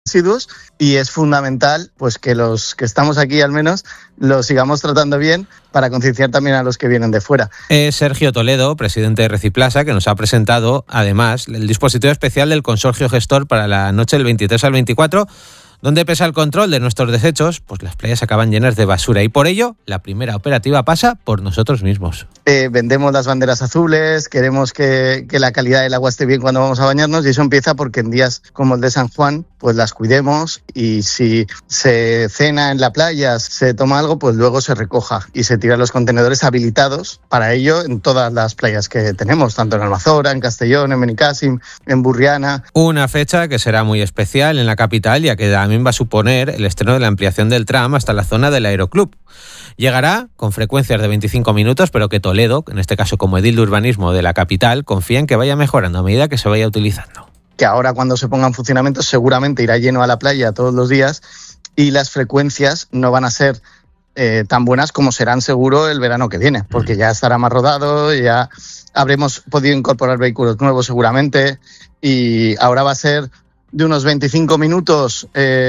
residuos, y es fundamental pues que los que estamos aquí al menos los sigamos tratando bien para concienciar también a los que vienen de fuera. Es Sergio Toledo, presidente de Reciplasa, que nos ha presentado además el dispositivo especial del consorcio gestor para la noche del 23 al 24, donde pese al control de nuestros desechos, pues las playas acaban llenas de basura, y por ello la primera operativa pasa por nosotros mismos. Vendemos las banderas azules, queremos que la calidad del agua esté bien cuando vamos a bañarnos, y eso empieza porque en días como el de San Juan pues las cuidemos, y si se cena en la playa, se toma algo, pues luego se recoja y se tiran los contenedores habilitados para ello en todas las playas que tenemos, tanto en Almazora, en Castellón, en Benicàssim, en Burriana. Una fecha que será muy especial en la capital, ya que también va a suponer el estreno de la ampliación del tram hasta la zona del Aeroclub. Llegará con frecuencias de 25 minutos, pero que Toledo, en este caso como edil de urbanismo de la capital, confía en que vaya mejorando a medida que se vaya utilizando. Que ahora, cuando se ponga en funcionamiento, seguramente irá lleno a la playa todos los días, y las frecuencias no van a ser tan buenas como serán seguro el verano que viene, porque ya estará más rodado, ya habremos podido incorporar vehículos nuevos seguramente, y ahora va a ser de unos 25 minutos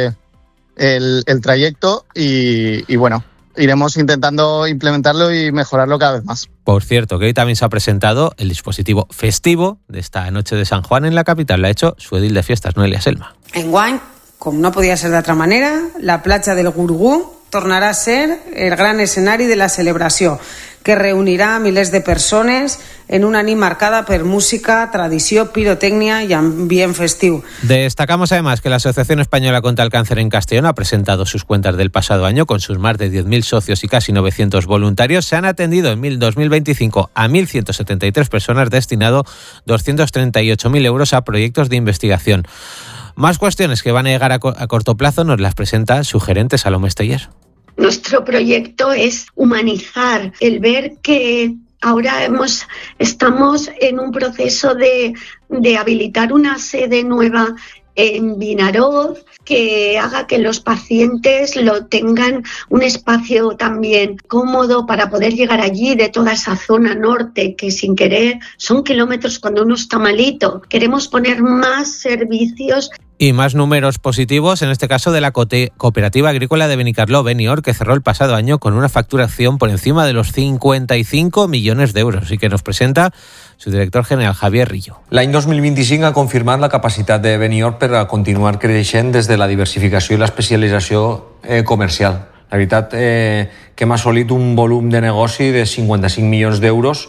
el trayecto, y bueno, iremos intentando implementarlo y mejorarlo cada vez más. Por cierto, que hoy también se ha presentado el dispositivo festivo de esta noche de San Juan en la capital. Lo ha hecho su edil de fiestas, Noelia Selma. Enguany, com no podia ser d'altra manera, la platja del Gurgú tornarà a ser el gran escenari de la celebració, que reunirà milers de persones en una nit marcada per música, tradició, pirotecnia y ambient festiu. Destacamos además que la Asociación Española contra el Cáncer en Castellón ha presentado sus cuentas del pasado año con sus más de 10.000 socios y casi 900 voluntarios. Se han atendido en 2025 a 1.173 personas, destinado 238.000 euros a proyectos de investigación. Más cuestiones que van a llegar a corto plazo nos las presenta su gerente Salomé Esteller. Nuestro proyecto es humanizar, el ver que ahora estamos en un proceso de habilitar una sede nueva en Vinaroz, que haga que los pacientes lo tengan un espacio también cómodo para poder llegar allí de toda esa zona norte, que sin querer son kilómetros cuando uno está malito. Queremos poner más servicios. Y más números positivos, en este caso de la Cooperativa Agrícola de Benicarló, Benior, que cerró el pasado año con una facturación por encima de los 55 millones de euros, y que nos presenta su director general, Javier Rillo. L'any 2025 ha confirmat la capacitat de Benior per a continuar creixent des de la diversificació i l'especialització comercial. La veritat que hem assolit un volum de negoci de 55 milions d'euros,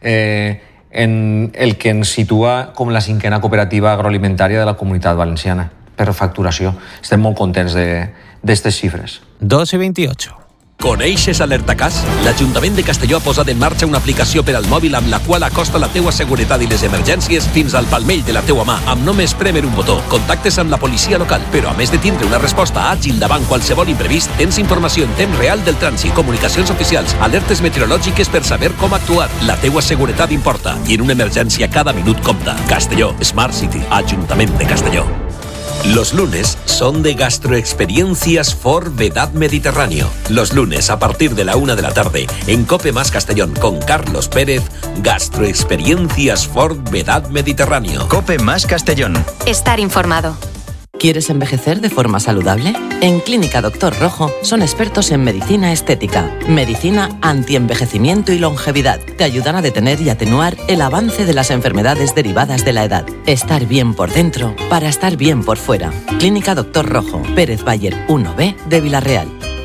en el que ens situa com la 5a cooperativa agroalimentària de la Comunitat Valenciana per facturació. Estem molt contents d'aquestes xifres. 2:28. Coneixes Alertacàs? L'Ajuntament de Castelló ha posat en marxa una aplicació per al mòbil amb la qual acosta la teua seguretat i les emergències fins al palmell de la teua mà, amb només prémer un botó. Contactes amb la policia local, però a més de tindre una resposta àgil davant qualsevol imprevist, tens informació en temps real del trànsit, comunicacions oficials, alertes meteorològiques per saber com actuar. La teua seguretat importa, i en una emergència cada minut compta. Castelló, Smart City, Ajuntament de Castelló. Los lunes son de Gastroexperiencias for Vedad Mediterráneo. Los lunes a partir de la 1 de la tarde en Cope Más Castellón con Carlos Pérez, Gastroexperiencias for Vedad Mediterráneo. Cope Más Castellón. Estar informado. ¿Quieres envejecer de forma saludable? En Clínica Doctor Rojo son expertos en medicina estética, medicina antienvejecimiento y longevidad. Te ayudan a detener y atenuar el avance de las enfermedades derivadas de la edad. Estar bien por dentro para estar bien por fuera. Clínica Doctor Rojo, Pérez Bayer 1B de Villarreal.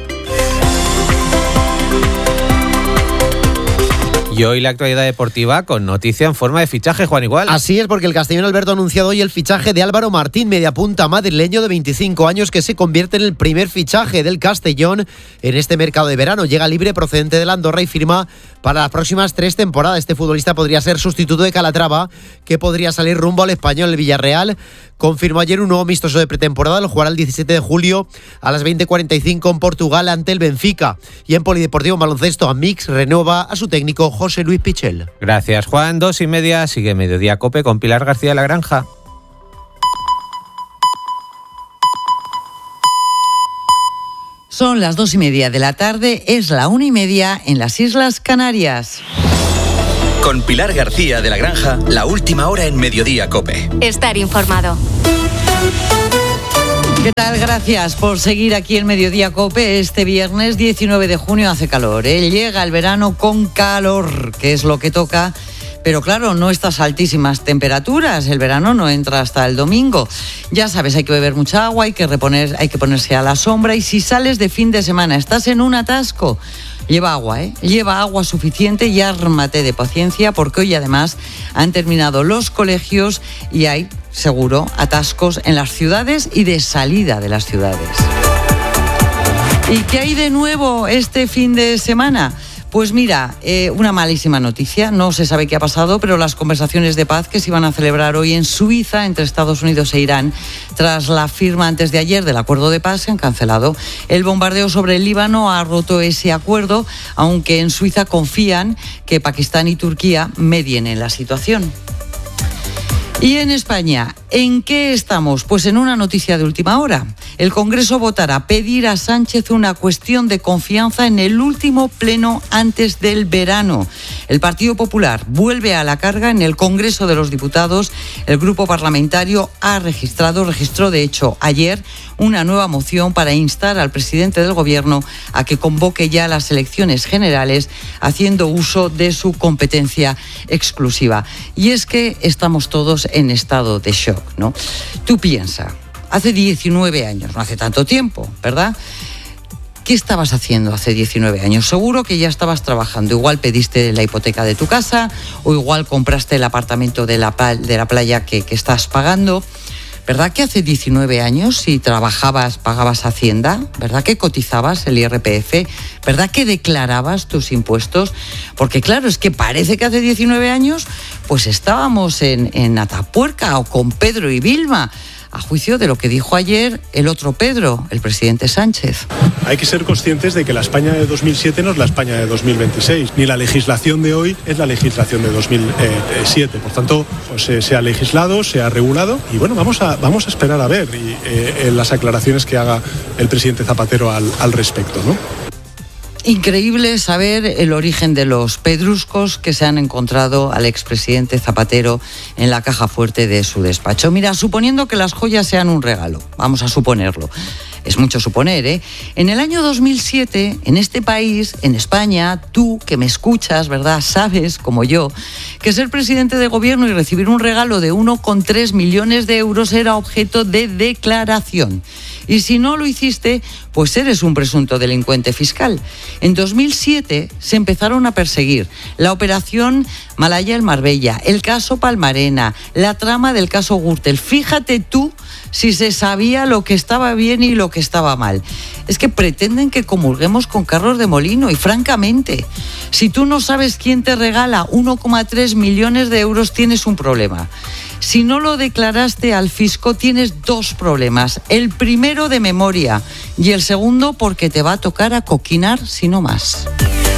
Y hoy la actualidad deportiva con noticia en forma de fichaje, Juan Igual. Así es, porque el Castellón Alberto ha anunciado hoy el fichaje de Álvaro Martín, mediapunta madrileño de 25 años, que se convierte en el primer fichaje del Castellón en este mercado de verano. Llega libre procedente de la Andorra y firma para las próximas 3 temporadas. Este futbolista podría ser sustituto de Calatrava, que podría salir rumbo al Español. El Villarreal confirmó ayer un nuevo amistoso de pretemporada. Lo jugará el 17 de julio a las 20:45 en Portugal ante el Benfica. Y en Polideportivo Baloncesto, Amix renueva a su técnico José Luis Pichel. Gracias, Juan. 2:30, sigue Mediodía Cope con Pilar García de la Granja. Son las 2:30 de la tarde, es la 1:30 en las Islas Canarias. Con Pilar García de la Granja, la última hora en Mediodía Cope. Estar informado. ¿Qué tal? Gracias por seguir aquí en Mediodía COPE. Este viernes 19 de junio hace calor, ¿eh? Llega el verano con calor, que es lo que toca. Pero claro, no estas altísimas temperaturas. El verano no entra hasta el domingo. Ya sabes, hay que beber mucha agua, hay que ponerse a la sombra. Y si sales de fin de semana, estás en un atasco, lleva agua, ¿eh? Lleva agua suficiente y ármate de paciencia, porque hoy además han terminado los colegios y hay, seguro, atascos en las ciudades y de salida de las ciudades. ¿Y qué hay de nuevo este fin de semana? Pues mira, una malísima noticia, no se sabe qué ha pasado, pero las conversaciones de paz que se iban a celebrar hoy en Suiza entre Estados Unidos e Irán, tras la firma antes de ayer del acuerdo de paz, se han cancelado. El bombardeo sobre el Líbano ha roto ese acuerdo, aunque en Suiza confían que Pakistán y Turquía medien en la situación. Y en España, ¿en qué estamos? Pues en una noticia de última hora. El Congreso votará pedir a Sánchez una cuestión de confianza en el último pleno antes del verano. El Partido Popular vuelve a la carga en el Congreso de los Diputados. El grupo parlamentario registró de hecho ayer una nueva moción para instar al presidente del Gobierno a que convoque ya las elecciones generales haciendo uso de su competencia exclusiva. Y es que estamos todos en estado de shock, ¿no? Tú piensa, hace 19 años, no hace tanto tiempo, ¿verdad? ¿Qué estabas haciendo hace 19 años? Seguro que ya estabas trabajando. Igual pediste la hipoteca de tu casa o igual compraste el apartamento de la playa que estás pagando. ¿Verdad que hace 19 años si trabajabas, pagabas Hacienda? ¿Verdad que cotizabas el IRPF? ¿Verdad que declarabas tus impuestos? Porque claro, es que parece que hace 19 años pues estábamos en Atapuerca o con Pedro y Vilma, a juicio de lo que dijo ayer el otro Pedro, el presidente Sánchez. Hay que ser conscientes de que la España de 2007 no es la España de 2026, ni la legislación de hoy es la legislación de 2007. Por tanto, pues, se ha legislado, se ha regulado y bueno, vamos a esperar a ver las aclaraciones que haga el presidente Zapatero al respecto, ¿no? Increíble saber el origen de los pedruscos que se han encontrado al expresidente Zapatero en la caja fuerte de su despacho. Mira, suponiendo que las joyas sean un regalo, vamos a suponerlo. Es mucho suponer, ¿eh? En el año 2007, en este país, en España, tú que me escuchas, ¿verdad?, sabes, como yo, que ser presidente de gobierno y recibir un regalo de 1,3 millones de euros era objeto de declaración. Y si no lo hiciste, pues eres un presunto delincuente fiscal. En 2007 se empezaron a perseguir la operación Malaya el Marbella, el caso Palmarena, la trama del caso Gürtel. Fíjate tú si se sabía lo que estaba bien y lo que estaba mal. Es que pretenden que comulguemos con carros de molino y francamente, si tú no sabes quién te regala 1,3 millones de euros, tienes un problema. Si no lo declaraste al fisco, tienes dos problemas. El primero de memoria y el segundo porque te va a tocar acoquinar si no más.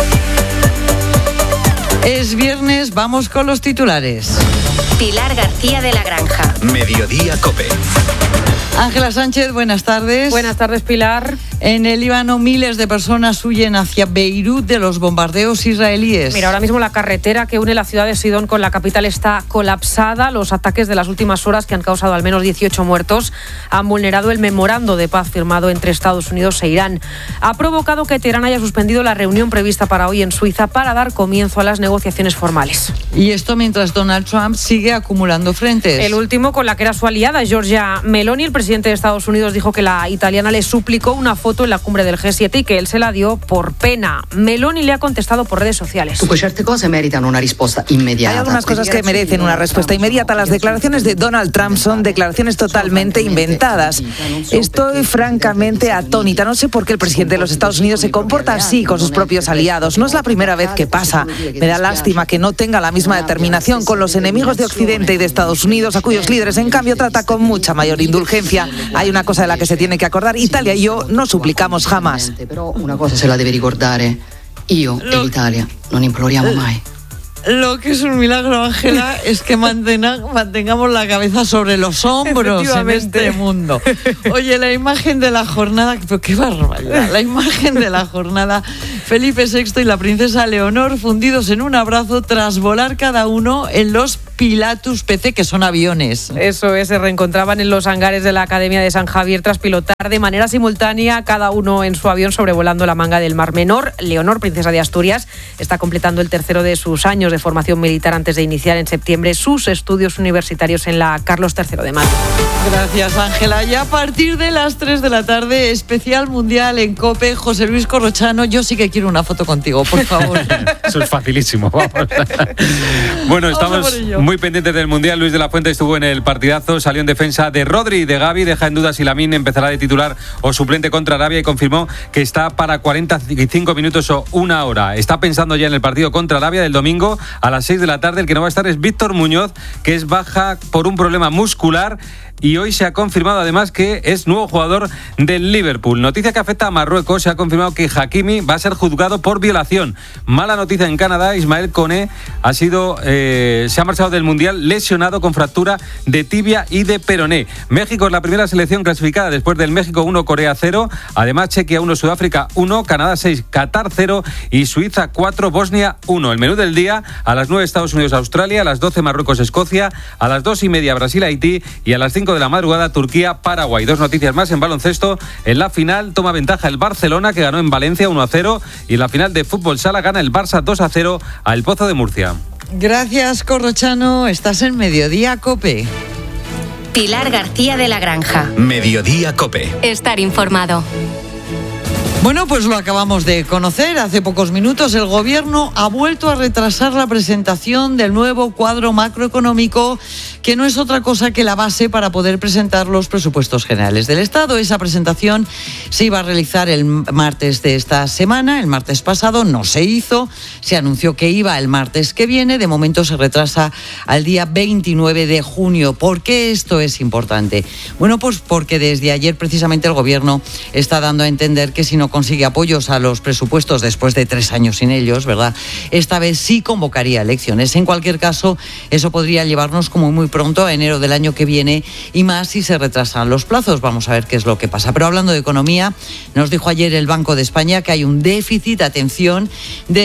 Es viernes, vamos con los titulares. Pilar García de la Granja. Mediodía COPE. Ángela Sánchez, buenas tardes. Buenas tardes, Pilar. En el Líbano, miles de personas huyen hacia Beirut de los bombardeos israelíes. Mira, ahora mismo la carretera que une la ciudad de Sidón con la capital está colapsada. Los ataques de las últimas horas, que han causado al menos 18 muertos, han vulnerado el memorando de paz firmado entre Estados Unidos e Irán. Ha provocado que Teherán haya suspendido la reunión prevista para hoy en Suiza para dar comienzo a las negociaciones formales. Y esto mientras Donald Trump sigue acumulando frentes. El último con la que era su aliada, Giorgia Meloni. El presidente de Estados Unidos dijo que la italiana le suplicó una foto en la cumbre del G7 y que él se la dio por pena. Meloni le ha contestado por redes sociales. Certe cose meritan una respuesta inmediata. Hay algunas cosas que merecen una respuesta inmediata. Las declaraciones de Donald Trump son declaraciones totalmente inventadas. Estoy francamente atónita. No sé por qué el presidente de los Estados Unidos se comporta así con sus propios aliados. No es la primera vez que pasa. Me da lástima que no tenga la misma determinación con los enemigos de Occidente y de Estados Unidos, a cuyos líderes, en cambio, trata con mucha mayor indulgencia. Hay una cosa de la que se tiene que acordar. Italia y yo no suplicamos jamás. Pero una cosa se la debe recordare. Io e l'Italia non imploriamo mai. Lo que es un milagro, Ángela, es que mantengamos la cabeza sobre los hombros en este mundo. Oye, la imagen de la jornada, pero qué barbaridad, la imagen de la jornada, Felipe VI y la princesa Leonor fundidos en un abrazo tras volar cada uno en los Pilatus PC, que son aviones. Eso es, se reencontraban en los hangares de la Academia de San Javier tras pilotar de manera simultánea, cada uno en su avión, sobrevolando la manga del Mar Menor. Leonor, princesa de Asturias, está completando el tercero de sus años de formación militar antes de iniciar en septiembre sus estudios universitarios en la Carlos III de Madrid. Gracias, Ángela. Y a partir de las 3 de la tarde, especial mundial en COPE. José Luis Corrochano, yo sí que quiero una foto contigo, por favor. Eso es facilísimo, vamos. Bueno, estamos muy pendientes del mundial. Luis de la Fuente estuvo en el partidazo, salió en defensa de Rodri y de Gavi, deja en duda si Lamine empezará de titular o suplente contra Arabia y confirmó que está para 45 minutos o una hora. Está pensando ya en el partido contra Arabia del domingo a las 6 de la tarde. El que no va a estar es Víctor Muñoz, que es baja por un problema muscular. Y hoy se ha confirmado además que es nuevo jugador del Liverpool. Noticia que afecta a Marruecos, se ha confirmado que Hakimi va a ser juzgado por violación. Mala noticia en Canadá, Ismael Koné se ha marchado del Mundial lesionado con fractura de tibia y de peroné. México es la primera selección clasificada después del México 1, Corea 0. Además, Chequia 1, Sudáfrica 1, Canadá 6, Qatar 0 y Suiza 4, Bosnia 1. El menú del día: a las 9 Estados Unidos, Australia, a las 12 Marruecos, Escocia, a las 2:30 Brasil, Haití y a las 5 de la madrugada Turquía, Paraguay. Dos noticias más en baloncesto. En la final toma ventaja el Barcelona, que ganó en Valencia 1-0, y en la final de fútbol sala gana el Barça 2-0 al Pozo de Murcia. Gracias, Corrochano. Estás en Mediodía COPE. Pilar García de la Granja. Mediodía COPE. Estar informado. Bueno, pues lo acabamos de conocer hace pocos minutos. El Gobierno ha vuelto a retrasar la presentación del nuevo cuadro macroeconómico, que no es otra cosa que la base para poder presentar los presupuestos generales del Estado. Esa presentación se iba a realizar el martes de esta semana, el martes pasado no se hizo, se anunció que iba el martes que viene, de momento se retrasa al día 29 de junio. ¿Por qué esto es importante? Bueno, pues porque desde ayer precisamente el Gobierno está dando a entender que si no consigue apoyos a los presupuestos después de 3 años sin ellos, ¿verdad?, esta vez sí convocaría elecciones. En cualquier caso, eso podría llevarnos como muy pronto a enero del año que viene, y más si se retrasan los plazos. Vamos a ver qué es lo que pasa. Pero hablando de economía, nos dijo ayer el Banco de España que hay un déficit, atención, de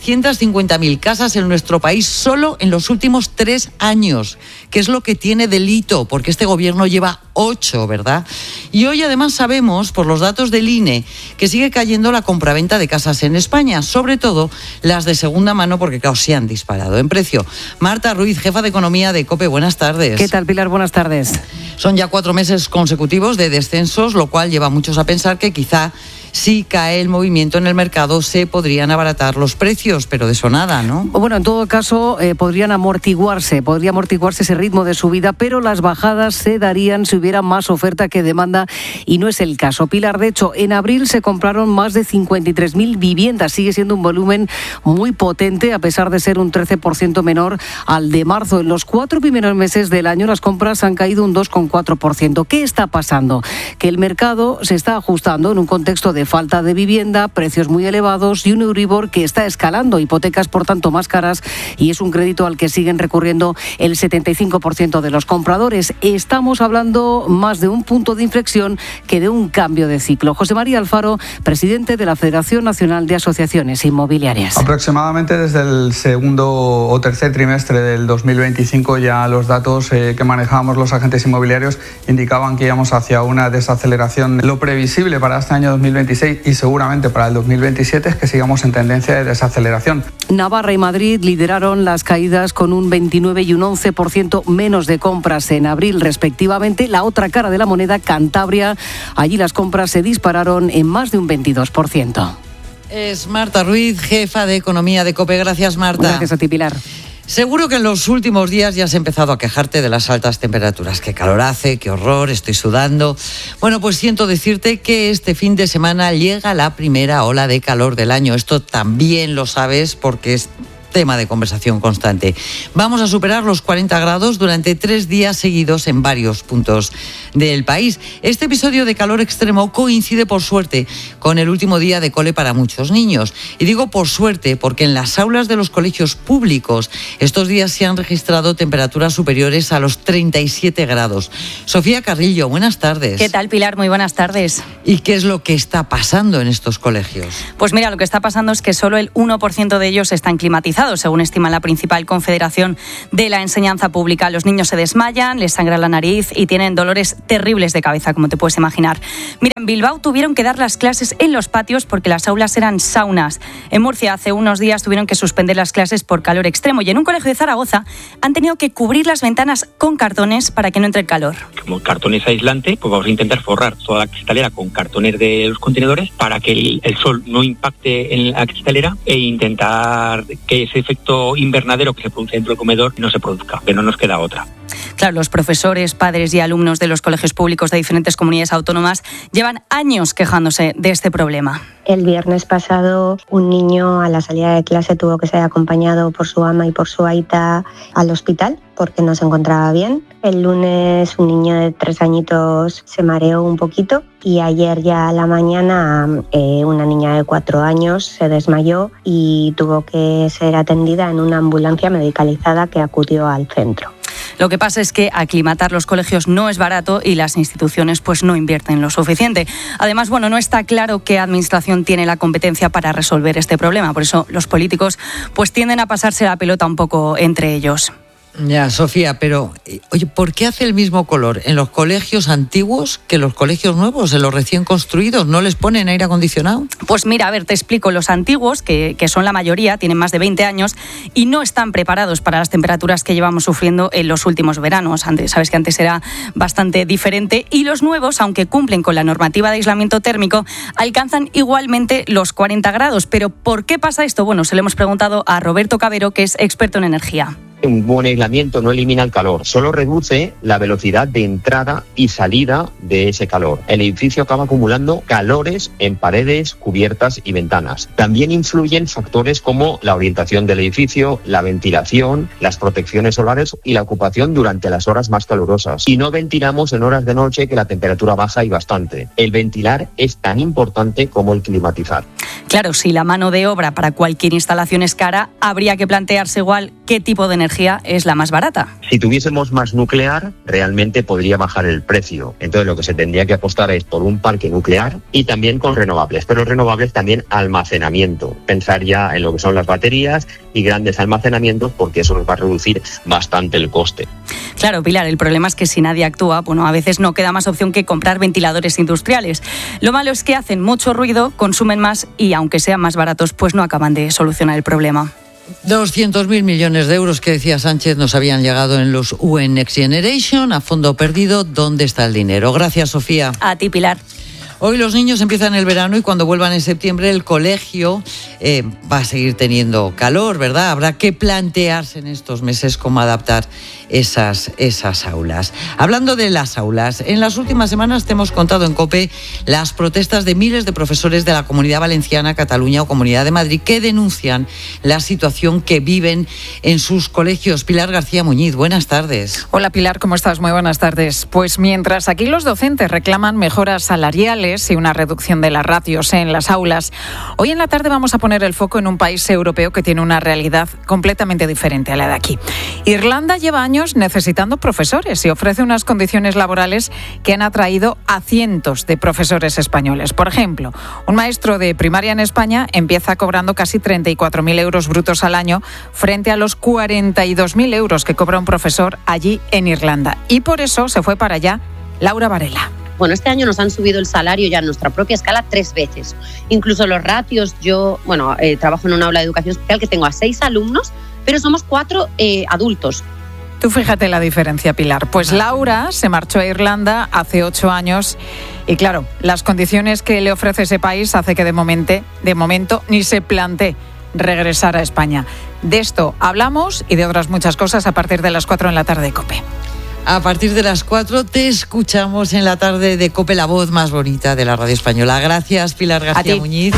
750.000 casas en nuestro país solo en los últimos 3 años, que es lo que tiene delito, porque este Gobierno lleva 8, ¿verdad? Y hoy además sabemos, por los datos del INE, que sigue cayendo la compraventa de casas en España, sobre todo las de segunda mano, porque claro, se han disparado en precio. Marta Ruiz, jefa de Economía de COPE, buenas tardes. ¿Qué tal, Pilar? Buenas tardes. Son ya 4 meses consecutivos de descensos, lo cual lleva a muchos a pensar que quizá si cae el movimiento en el mercado se podrían abaratar los precios, pero de eso nada, ¿no? Bueno, en todo caso, podría amortiguarse ese ritmo de subida, pero las bajadas se darían si hubiera más oferta que demanda, y no es el caso. Pilar, de hecho, en abril se compraron más de 53.000 viviendas. Sigue siendo un volumen muy potente, a pesar de ser un 13% menor al de marzo. En los 4 primeros meses del año las compras han caído un 2,4%. ¿Qué está pasando? Que el mercado se está ajustando en un contexto de falta de vivienda, precios muy elevados y un Euribor que está escalando, hipotecas por tanto más caras, y es un crédito al que siguen recurriendo el 75% de los compradores. Estamos hablando más de un punto de inflexión que de un cambio de ciclo. José María Alfaro, presidente de la Federación Nacional de Asociaciones Inmobiliarias. Aproximadamente desde el segundo o tercer trimestre del 2025 ya los datos que manejábamos los agentes inmobiliarios indicaban que íbamos hacia una desaceleración. Lo previsible para este año 2026 y seguramente para el 2027 es que sigamos en tendencia de desaceleración. Navarra y Madrid lideraron las caídas con un 29 y un 11% menos de compras en abril respectivamente. La otra cara de la moneda, Cantabria, allí las compras se dispararon en más de un 22%. Es Marta Ruiz, jefa de Economía de COPE. Gracias, Marta. Gracias a ti, Pilar. Seguro que en los últimos días ya has empezado a quejarte de las altas temperaturas. Qué calor hace, qué horror, estoy sudando. Bueno, pues siento decirte que este fin de semana llega la primera ola de calor del año. Esto también lo sabes porque es tema de conversación constante. Vamos a superar los 40 grados durante 3 días seguidos en varios puntos del país. Este episodio de calor extremo coincide, por suerte, con el último día de cole para muchos niños. Y digo por suerte porque en las aulas de los colegios públicos estos días se han registrado temperaturas superiores a los 37 grados. Sofía Carrillo, buenas tardes. ¿Qué tal, Pilar? Muy buenas tardes. ¿Y qué es lo que está pasando en estos colegios? Pues mira, lo que está pasando es que solo el 1% de ellos están climatizados. generalizado, según estima la principal confederación de la enseñanza pública. Los niños se desmayan, les sangra la nariz y tienen dolores terribles de cabeza, como te puedes imaginar. Mira, en Bilbao tuvieron que dar las clases en los patios porque las aulas eran saunas. En Murcia hace unos días tuvieron que suspender las clases por calor extremo y en un colegio de Zaragoza han tenido que cubrir las ventanas con cartones para que no entre el calor. Como el cartón es aislante, pues vamos a intentar forrar toda la cristalera con cartones de los contenedores para que el sol no impacte en la cristalera e intentar que ese efecto invernadero que se produce dentro del comedor no se produzca, que no nos queda otra. Claro, los profesores, padres y alumnos de los colegios públicos de diferentes comunidades autónomas llevan años quejándose de este problema. El viernes pasado un niño a la salida de clase tuvo que ser acompañado por su ama y por su aita al hospital porque no se encontraba bien. El lunes un niño de 3 añitos se mareó un poquito y ayer ya a la mañana una niña de 4 años se desmayó y tuvo que ser atendida en una ambulancia medicalizada que acudió al centro. Lo que pasa es que aclimatar los colegios no es barato y las instituciones pues no invierten lo suficiente. Además, no está claro qué administración tiene la competencia para resolver este problema. Por eso los políticos pues tienden a pasarse la pelota un poco entre ellos. Ya, Sofía, pero, oye, ¿por qué hace el mismo color en los colegios antiguos que en los colegios nuevos, en los recién construidos? ¿No les ponen aire acondicionado? Pues mira, a ver, te explico. Los antiguos, que son la mayoría, tienen más de 20 años y no están preparados para las temperaturas que llevamos sufriendo en los últimos veranos. Sabes que antes era bastante diferente. Y los nuevos, aunque cumplen con la normativa de aislamiento térmico, alcanzan igualmente los 40 grados. ¿Pero por qué pasa esto? Bueno, se lo hemos preguntado a Roberto Cabero, que es experto en energía. Un buen aislamiento no elimina el calor, solo reduce la velocidad de entrada y salida de ese calor. El edificio acaba acumulando calores en paredes, cubiertas y ventanas. También influyen factores como la orientación del edificio, la ventilación, las protecciones solares y la ocupación durante las horas más calurosas. Y no ventilamos en horas de noche que la temperatura baja y bastante. El ventilar es tan importante como el climatizar. Claro, si la mano de obra para cualquier instalación es cara, habría que plantearse igual qué tipo de energía es la más barata. Si tuviésemos más nuclear, realmente podría bajar el precio. Entonces lo que se tendría que apostar es por un parque nuclear y también con renovables. Pero renovables también almacenamiento. Pensar ya en lo que son las baterías y grandes almacenamientos porque eso nos va a reducir bastante el coste. Claro, Pilar, el problema es que si nadie actúa, a veces no queda más opción que comprar ventiladores industriales. Lo malo es que hacen mucho ruido, consumen más y aunque sean más baratos, pues no acaban de solucionar el problema. 200.000 millones de euros que decía Sánchez nos habían llegado en los UN Next Generation a fondo perdido. ¿Dónde está el dinero? Gracias, Sofía. A ti, Pilar. Hoy los niños empiezan el verano y cuando vuelvan en septiembre el colegio va a seguir teniendo calor, ¿verdad? Habrá que plantearse en estos meses cómo adaptar esas aulas. Hablando de las aulas, en las últimas semanas te hemos contado en COPE las protestas de miles de profesores de la Comunidad Valenciana, Cataluña o Comunidad de Madrid que denuncian la situación que viven en sus colegios. Pilar García Muñiz, buenas tardes. Hola Pilar, ¿cómo estás? Muy buenas tardes. Pues mientras aquí los docentes reclaman mejoras salariales y una reducción de las ratios en las aulas, hoy en la tarde vamos a poner el foco en un país europeo que tiene una realidad completamente diferente a la de aquí. Irlanda lleva años necesitando profesores y ofrece unas condiciones laborales que han atraído a cientos de profesores españoles. Por ejemplo, un maestro de primaria en España empieza cobrando casi 34.000 euros brutos al año frente a los 42.000 euros que cobra un profesor allí en Irlanda. Y por eso se fue para allá Laura Varela. Bueno, este año nos han subido el salario ya en nuestra propia escala 3 veces. Incluso los ratios, yo trabajo en un aula de educación especial que tengo a 6 alumnos, pero somos 4 adultos. Tú fíjate la diferencia, Pilar. Pues Laura se marchó a Irlanda hace 8 años y claro, las condiciones que le ofrece ese país hace que de momento ni se plantee regresar a España. De esto hablamos y de otras muchas cosas a partir de las 4 en la tarde de COPE. A partir de las 4 te escuchamos en la tarde de COPE, la voz más bonita de la radio española. Gracias, Pilar García Muñiz.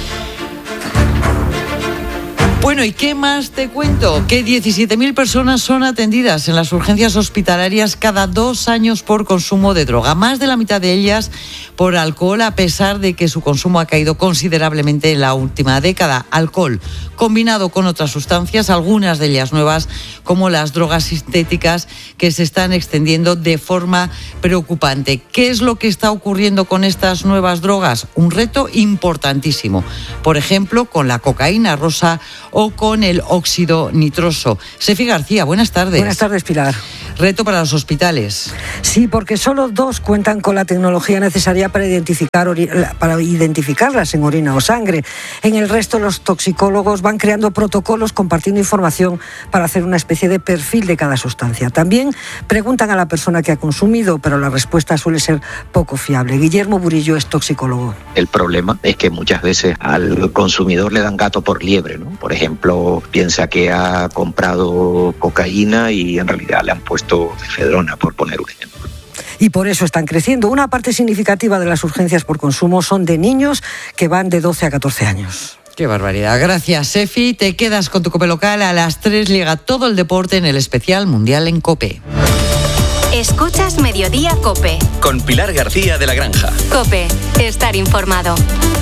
Bueno, ¿y qué más te cuento? Que 17.000 personas son atendidas en las urgencias hospitalarias cada 2 años por consumo de droga. Más de la mitad de ellas por alcohol, a pesar de que su consumo ha caído considerablemente en la última década. Alcohol combinado con otras sustancias, algunas de ellas nuevas, como las drogas sintéticas, que se están extendiendo de forma preocupante. ¿Qué es lo que está ocurriendo con estas nuevas drogas? Un reto importantísimo. Por ejemplo, con la cocaína rosa o con el óxido nitroso. Sefi García, buenas tardes. Buenas tardes, Pilar. Reto para los hospitales. Sí, porque solo 2 cuentan con la tecnología necesaria para identificarlas en orina o sangre. En el resto, los toxicólogos van creando protocolos, compartiendo información para hacer una especie de perfil de cada sustancia. También preguntan a la persona que ha consumido, pero la respuesta suele ser poco fiable. Guillermo Burillo es toxicólogo. El problema es que muchas veces al consumidor le dan gato por liebre, ¿no? Por ejemplo, piensa que ha comprado cocaína y en realidad le han puesto efedrona, por poner un ejemplo. Y por eso están creciendo. Una parte significativa de las urgencias por consumo son de niños que van de 12 a 14 años. Qué barbaridad. Gracias, Sefi. Te quedas con tu COPE local. A las 3 llega todo el deporte en el especial Mundial en COPE. Escuchas Mediodía COPE. Con Pilar García de la Granja. COPE. Estar informado.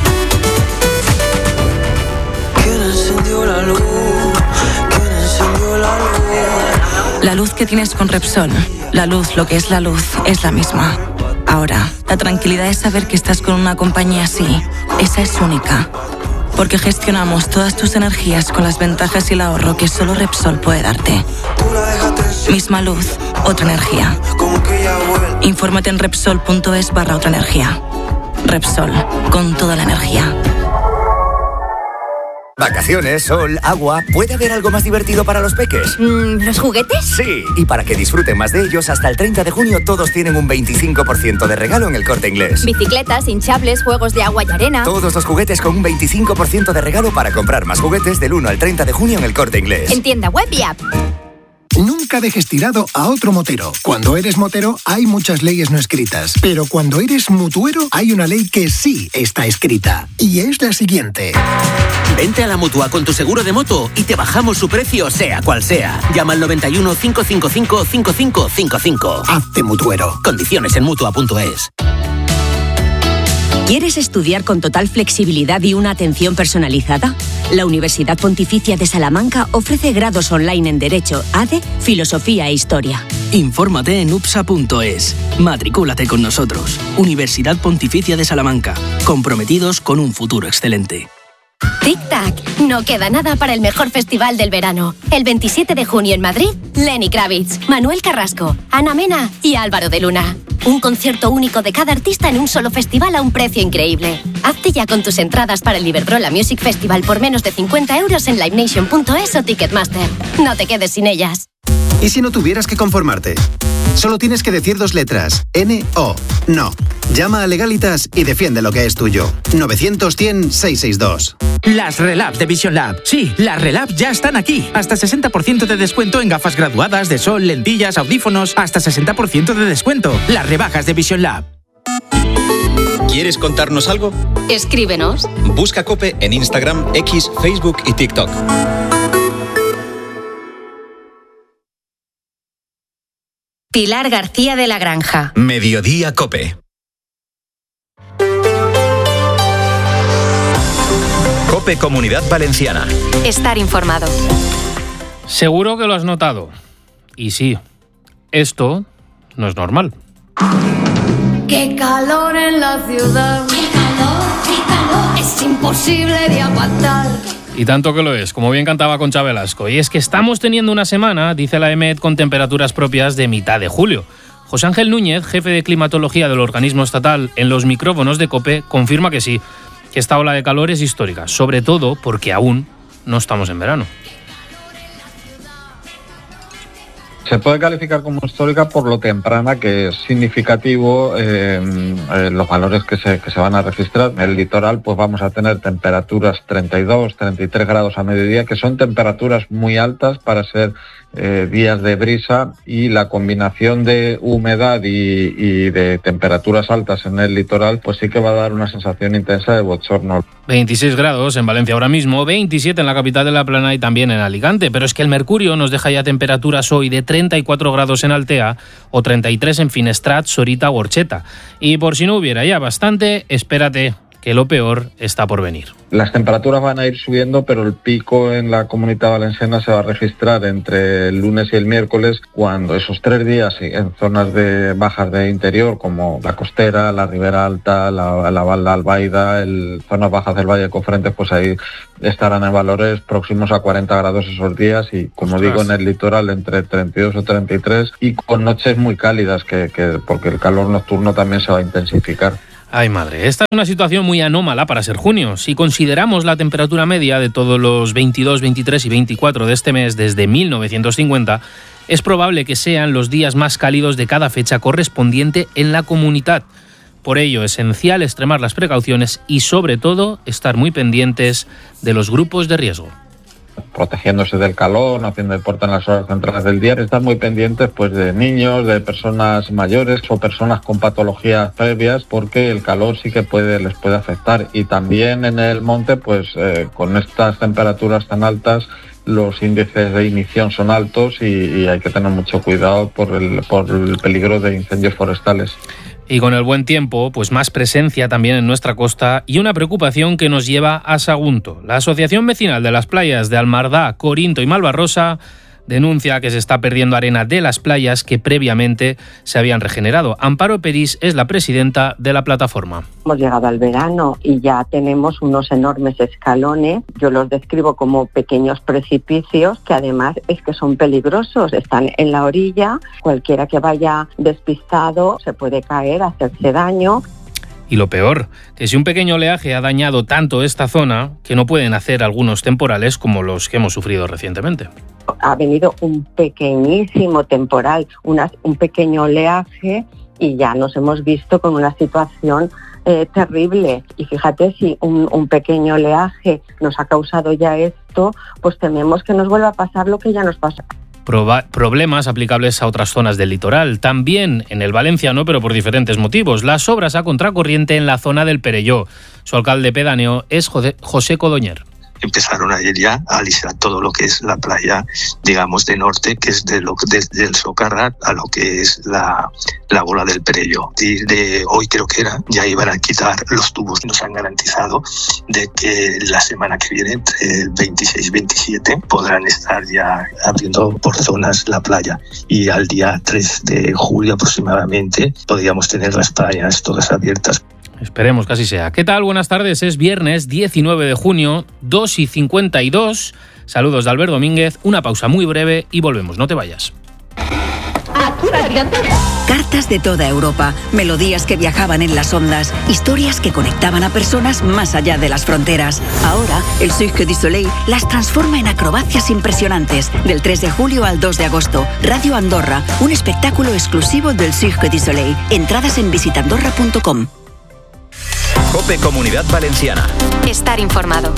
¿Quién encendió la luz? ¿Quién encendió la luz? La luz que tienes con Repsol, la luz, lo que es la luz, es la misma. Ahora, la tranquilidad es saber que estás con una compañía así. Esa es única. Porque gestionamos todas tus energías con las ventajas y el ahorro que solo Repsol puede darte. Misma luz, otra energía. Infórmate en Repsol.es/otra energía. Repsol, con toda la energía. Vacaciones, sol, agua. ¿Puede haber algo más divertido para los peques? ¿Los juguetes? Sí, y para que disfruten más de ellos, hasta el 30 de junio todos tienen un 25% de regalo en El Corte Inglés. Bicicletas, hinchables, juegos de agua y arena. Todos los juguetes con un 25% de regalo para comprar más juguetes del 1 al 30 de junio en El Corte Inglés. En tienda web y app. Nunca dejes tirado a otro motero. Cuando eres motero hay muchas leyes no escritas, pero cuando eres mutuero hay una ley que sí está escrita, y es la siguiente. Vente a la Mutua con tu seguro de moto y te bajamos su precio sea cual sea. Llama al 91 555 5555. Hazte mutuero. Condiciones en Mutua.es. ¿Quieres estudiar con total flexibilidad y una atención personalizada? La Universidad Pontificia de Salamanca ofrece grados online en Derecho, ADE, Filosofía e Historia. Infórmate en upsa.es. Matricúlate con nosotros. Universidad Pontificia de Salamanca. Comprometidos con un futuro excelente. Tic-tac, no queda nada para el mejor festival del verano. El 27 de junio en Madrid, Lenny Kravitz, Manuel Carrasco, Ana Mena y Álvaro de Luna. Un concierto único de cada artista en un solo festival a un precio increíble. Hazte ya con tus entradas para el Iberdrola Music Festival por menos de 50 euros en livenation.es o Ticketmaster. No te quedes sin ellas. ¿Y si no tuvieras que conformarte? Solo tienes que decir 2 letras, N-O, no. Llama a Legalitas y defiende lo que es tuyo. 900-100-662. Las Relabs de Vision Lab. Sí, las Relabs ya están aquí. Hasta 60% de descuento en gafas graduadas de sol, lentillas, audífonos. Hasta 60% de descuento. Las rebajas de Vision Lab. ¿Quieres contarnos algo? Escríbenos. Busca COPE en Instagram, X, Facebook y TikTok. Pilar García de la Granja. Mediodía COPE. COPE Comunidad Valenciana. Estar informado. Seguro que lo has notado. Y sí, esto no es normal. ¡Qué calor en la ciudad! ¡Qué calor, qué calor! Es imposible de aguantar. Y tanto que lo es, como bien cantaba Concha Velasco. Y es que estamos teniendo una semana, dice la EMET, con temperaturas propias de mitad de julio. José Ángel Núñez, jefe de climatología del organismo estatal, en los micrófonos de COPE, confirma que sí, que esta ola de calor es histórica, sobre todo porque aún no estamos en verano. Se puede calificar como histórica por lo temprana que es significativo los valores que se van a registrar. En el litoral pues vamos a tener temperaturas 32, 33 grados a mediodía, que son temperaturas muy altas para ser días de brisa, y la combinación de humedad y de temperaturas altas en el litoral pues sí que va a dar una sensación intensa de bochorno. 26 grados en Valencia ahora mismo, 27 en la capital de La Plana y también en Alicante, pero es que el mercurio nos deja ya temperaturas hoy de 34 grados en Altea o 33 en Finestrat, Sorita o Orcheta. Y por si no hubiera ya bastante, espérate que lo peor está por venir. Las temperaturas van a ir subiendo, pero el pico en la Comunitat Valenciana se va a registrar entre el lunes y el miércoles, cuando esos 3 días en zonas de bajas de interior, como la costera, la Ribera Alta, la Val de Albaida, zonas bajas del Valle de Cofrentes, pues ahí estarán en valores próximos a 40 grados esos días y, como digo, en el litoral entre 32 o 33 y con noches muy cálidas, porque el calor nocturno también se va a intensificar. Ay, madre, esta es una situación muy anómala para ser junio. Si consideramos la temperatura media de todos los 22, 23 y 24 de este mes desde 1950, es probable que sean los días más cálidos de cada fecha correspondiente en la comunidad. Por ello, es esencial extremar las precauciones y, sobre todo, estar muy pendientes de los grupos de riesgo. Protegiéndose del calor, no haciendo deporte en las horas centrales del día, están muy pendientes pues de niños, de personas mayores o personas con patologías previas, porque el calor sí que les puede afectar. Y también en el monte, pues con estas temperaturas tan altas, los índices de ignición son altos y hay que tener mucho cuidado por el peligro de incendios forestales. Y con el buen tiempo, pues más presencia también en nuestra costa y una preocupación que nos lleva a Sagunto. La Asociación Vecinal de las Playas de Almardá, Corinto y Malvarrosa denuncia que se está perdiendo arena de las playas que previamente se habían regenerado. Amparo Perís es la presidenta de la plataforma. Hemos llegado al verano y ya tenemos unos enormes escalones. Yo los describo como pequeños precipicios que además es que son peligrosos. Están en la orilla, cualquiera que vaya despistado se puede caer, hacerse daño. Y lo peor, que si un pequeño oleaje ha dañado tanto esta zona, que no pueden hacer algunos temporales como los que hemos sufrido recientemente. Ha venido un pequeñísimo temporal, un pequeño oleaje y ya nos hemos visto con una situación terrible. Y fíjate, si un pequeño oleaje nos ha causado ya esto, pues tememos que nos vuelva a pasar lo que ya nos pasó. Problemas aplicables a otras zonas del litoral, también en el valenciano, pero por diferentes motivos. Las obras a contracorriente en la zona del Perelló. Su alcalde pedáneo es José Codoñer. Empezaron ayer ya a alisar todo lo que es la playa, digamos, de norte, que es desde el Socarrat a lo que es la bola del Perelló. Y de hoy creo que ya iban a quitar los tubos. Nos han garantizado de que la semana que viene, entre el 26 y 27, podrán estar ya abriendo por zonas la playa. Y al día 3 de julio aproximadamente podríamos tener las playas todas abiertas. Esperemos que así sea. ¿Qué tal? Buenas tardes. Es viernes 19 de junio, 2:52. Saludos de Albert Domínguez. Una pausa muy breve y volvemos. No te vayas. Cartas de toda Europa, melodías que viajaban en las ondas, historias que conectaban a personas más allá de las fronteras. Ahora, el Cirque du Soleil las transforma en acrobacias impresionantes. Del 3 de julio al 2 de agosto, Radio Andorra, un espectáculo exclusivo del Cirque du Soleil. Entradas en visitandorra.com. COPE Comunidad Valenciana. Estar informado.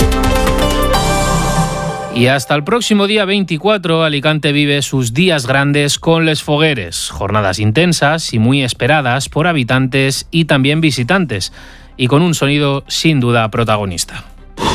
Y hasta el próximo día 24, Alicante vive sus días grandes con Les Fogueres. Jornadas intensas y muy esperadas por habitantes y también visitantes. Y con un sonido sin duda protagonista.